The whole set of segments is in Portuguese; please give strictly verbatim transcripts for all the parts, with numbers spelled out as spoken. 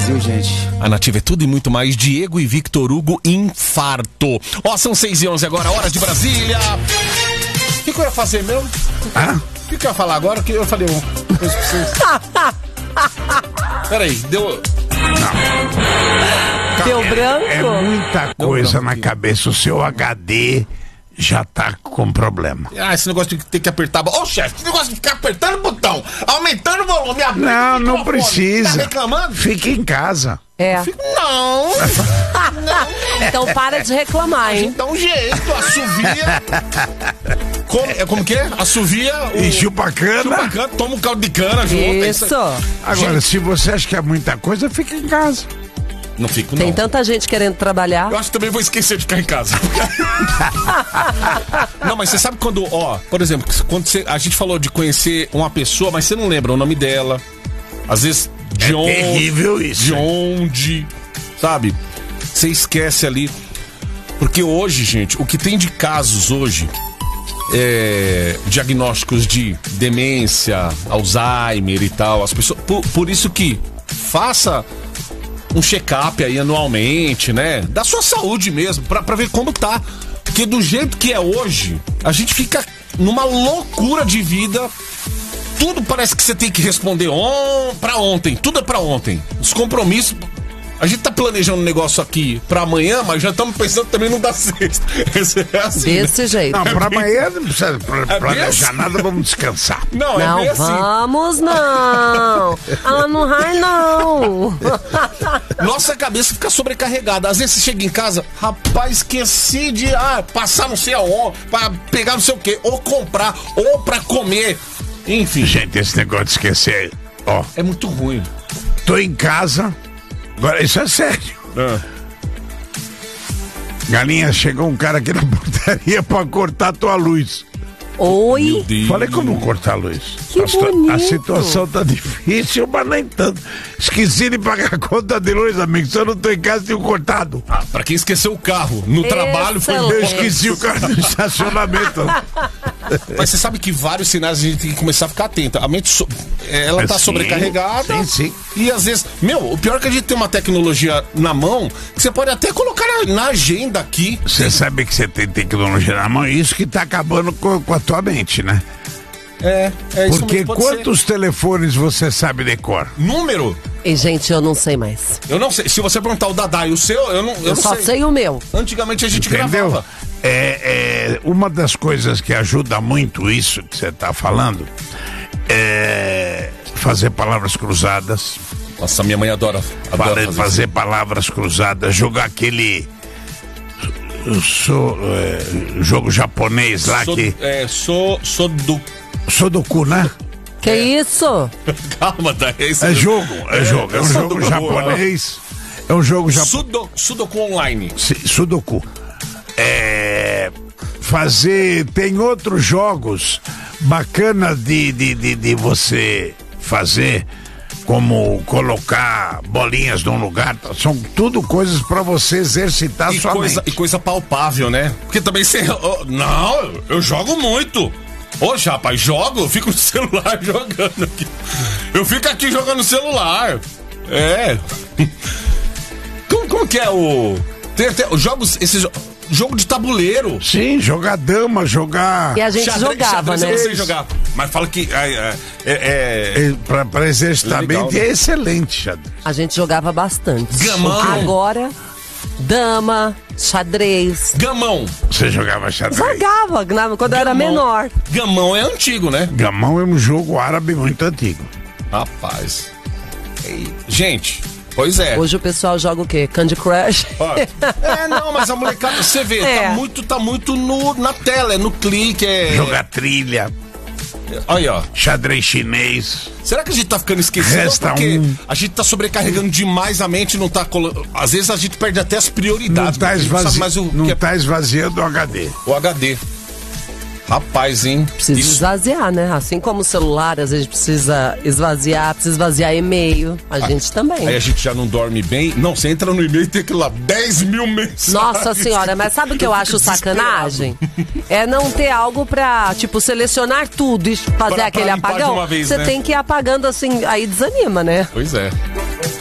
Brasil, gente. A Nativa é tudo e muito mais. Diego e Victor Hugo, infarto. Ó, são seis e onze agora, horas de Brasília. O que, que eu ia fazer mesmo? Ah? O que, que eu ia falar agora? Que eu falei uma coisa pra vocês. Peraí, deu... Não. Deu branco? É muita coisa na cabeça. O seu H D já tá com problema. Ah, esse negócio de ter que apertar... Ô, chefe, esse negócio de ficar apertando o botão, aumentando o volume, abrindo Não, o não microfone. precisa. Tá reclamando? Fique em casa. É. Fico, não. Então para de reclamar, hein? Dá um jeito, assovia. Como, é, como que é? Assovia o... E chupa cana. Chupa cana, toma um caldo de cana junto. Isso. Agora, Gente. se você acha que é muita coisa, fica em casa. Não fico, Tem não. tanta gente querendo trabalhar. Eu acho que também vou esquecer de ficar em casa. Não, mas você sabe quando, ó, por exemplo, quando você, a gente falou de conhecer uma pessoa, mas você não lembra o nome dela. Às vezes, de É onde. terrível isso. De onde, sabe? Você esquece ali. Porque hoje, gente, o que tem de casos hoje, é, diagnósticos de demência, Alzheimer e tal, as pessoas. Por, por isso que faça um check-up aí anualmente, né? Da sua saúde mesmo, pra, pra ver como tá. Porque do jeito que é hoje, a gente fica numa loucura de vida. Tudo parece que você tem que responder on, pra ontem. Tudo é pra ontem. Os compromissos... A gente tá planejando um negócio aqui pra amanhã, mas já estamos pensando também não dar sexta. É assim, Desse né? jeito. Não, pra amanhã não precisa É planejar bem nada, vamos descansar. Não, é Não bem assim. vamos, não. Ela não vai, não. Nossa cabeça fica sobrecarregada. Às vezes você chega em casa, rapaz, esqueci de ah, passar não sei aonde, pra pegar não sei o quê, ou comprar, ou pra comer. Enfim. Gente, esse negócio de esquecer, ó, É muito ruim. tô em casa, agora isso é sério. Ah. Galinha, chegou um cara aqui na portaria pra cortar tua luz. Oi? Deus. Falei, como cortar a luz? Que a, situa- bonito. a situação tá difícil, mas nem tanto. Esqueci de pagar a conta de luz, amigo. Se eu não tô em casa, tenho cortado. Ah, pra quem esqueceu o carro no trabalho, foi Excelente. Eu embora. esqueci o carro no estacionamento. Mas você sabe que vários sinais a gente tem que começar a ficar atento. A mente, so- ela tá Sim, sobrecarregada. sim, sim. E às vezes, meu, o pior é que a gente tem uma tecnologia na mão que você pode até colocar na, na agenda aqui. Você sabe que você tem tecnologia na mão, isso que tá acabando com, com a tua mente, né? É, é isso Porque mesmo, pode quantos ser. telefones você sabe de cor? Número? E, gente, eu não sei mais. Eu não sei. Se você perguntar o Dadá e o seu, eu não, eu Eu não só sei. sei o meu. Antigamente a gente Entendeu? gravava. É, é, uma das coisas que ajuda muito isso que você tá falando é fazer palavras cruzadas. Nossa, minha mãe adora, adora Fazer, fazer, fazer palavras cruzadas, jogar aquele so, é, jogo japonês lá Sou, que. é, sou, sou do... Sudoku, né? Que isso? Calma, tá? É, isso É mesmo. jogo, é jogo. É um jogo Sudoku, japonês. É um jogo japonês. Sudo, Sudoku online. Sudoku. É. Fazer. Tem outros jogos bacanas de, de, de, de você fazer, como colocar bolinhas num lugar. São tudo coisas pra você exercitar E sua coisa, mente. e coisa palpável, né? Porque também você... oh, não, eu jogo muito. Hoje, rapaz, jogo, eu fico no celular jogando aqui. Eu fico aqui jogando no celular. É. Como, como que é o... Tem, tem, os jogos, esses jo- jogo de tabuleiro. Sim, jogar dama, jogar. E a gente Xadrez- jogava, xadrez né? Eu não sei jogar. Mas fala que... É, é, é, É, pra, pra exercitar É legal, mente né? é excelente, xadrez. A gente jogava bastante. Gamão. Agora, dama, xadrez. gamão. Você jogava xadrez? Jogava na- quando eu era Gamão. menor. Gamão é antigo, né? Gamão é um jogo árabe muito antigo. Rapaz. Ei, gente, pois é. Hoje o pessoal joga o quê? Candy Crush? Ó, é, não, mas a molecada, você vê, É. tá muito, tá muito no, na tela, é no clique, é... Jogar trilha, Olha, ó. xadrez chinês. Será que a gente tá ficando esquecido? Resta Porque um. a gente tá sobrecarregando demais a mente, não tá colo... Às vezes a gente perde até as prioridades. Não tá, porque a gente esvazi... sabe mais o, não que é tá esvaziando o H D. o H D. Rapaz, hein? Precisa Isso- esvaziar, né? Assim como o celular, às vezes precisa esvaziar, precisa esvaziar e-mail. A gente também. Aí a gente já não dorme bem. Não, você entra no e-mail e tem aquilo lá, dez mil mensagens. Nossa senhora, mas sabe o que eu, Eu acho fico sacanagem? É não ter algo pra, tipo, selecionar tudo e fazer Pra- aquele pra limpar de apagão. uma vez, Você né? tem que ir apagando assim, aí desanima, né? Pois é.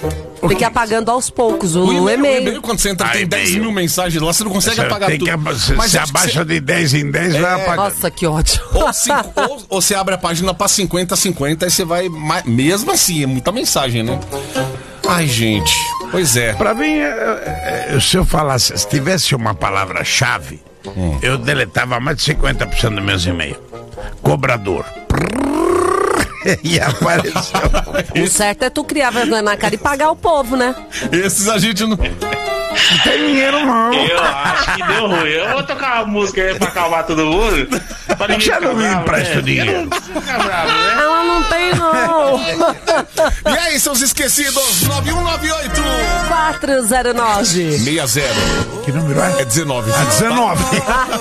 Tem que ir apagando aos poucos o, O e-mail, e-mail. o e-mail, quando você entra, Ah, tem dez e-mail. mil mensagens lá, você não consegue Você apagar tem tudo. que ab- se, Mas se acho que abaixa você- de dez em dez, vai apagando. Nossa, que ódio. Ou, cinco- ou- ou você abre a página pra cinquenta a cinquenta, aí você vai. ma- Mesmo assim, é muita mensagem, né? Ai, gente. Pois é. Pra mim, é, é, se eu falasse, se tivesse uma palavra-chave, Hum. eu deletava mais de cinquenta por cento dos meus e-mails. Cobrador. E apareceu. O certo é tu criar vergonha na cara e pagar o povo, né? Esses a gente não. Não tem dinheiro, não. Eu acho que deu ruim. Eu vou tocar uma música aí pra acalmar todo mundo. Pra ninguém Você ficar não me bravo, empresta né? dinheiro. Eu não preciso ficar bravo, né? Ela não tem, não. E aí, seus esquecidos? nove um nove oito quatro zero nove. seis zero. Que número é? É dezenove. É dezenove.